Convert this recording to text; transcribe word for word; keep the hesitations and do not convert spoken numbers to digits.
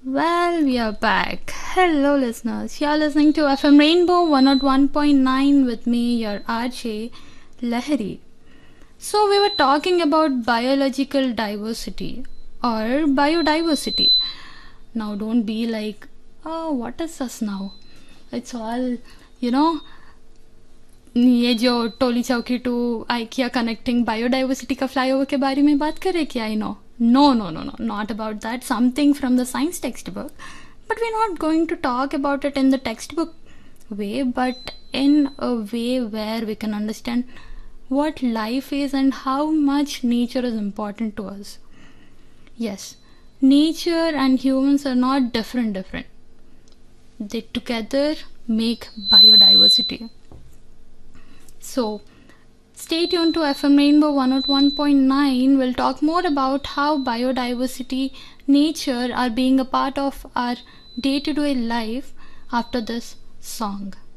Well, we are back. Hello, listeners. You're listening to F M Rainbow one oh one point nine with me, your R J, Lahari. So, we were talking about biological diversity or biodiversity. Now, don't be like, oh, what is this now? It's all, you know, ये जो टोली चौकी to IKEA connecting biodiversity का flyover के बारे में बात कर रहे क्या I know no no no no not about that something from the science text book but we not going to talk about it in the text book way but in a way where we can understand what life is and how much nature is important to us. Yes, nature and humans are not different different they together make biodiversity. So, stay tuned to F M Rainbow one oh one point nine. We'll talk more about how biodiversity, nature are being a part of our day-to-day life after this song.